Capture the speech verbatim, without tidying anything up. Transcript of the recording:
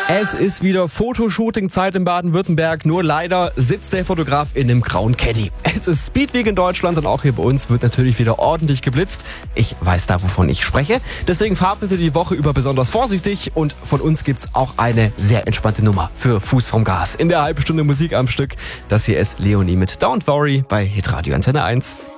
Es ist wieder Fotoshooting-Zeit in Baden-Württemberg, nur leider sitzt der Fotograf in einem grauen Caddy. Es ist Speedweek in Deutschland und auch hier bei uns wird natürlich wieder ordentlich geblitzt. Ich weiß da, wovon ich spreche. Deswegen fahrt bitte die Woche über besonders vorsichtig und von uns gibt's auch eine sehr entspannte Nummer für Fuß vom Gas. In der halben Stunde Musik am Stück. Das hier ist Leonie mit Don't Worry bei Hitradio Antenne eins.